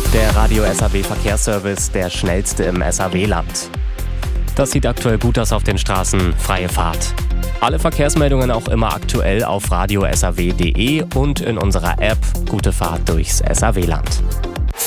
Der Radio SAW Verkehrsservice, der schnellste im SAW-Land. Das sieht aktuell gut aus auf den Straßen. Freie Fahrt. Alle Verkehrsmeldungen auch immer aktuell auf radiosaw.de und in unserer App Gute Fahrt durchs SAW-Land.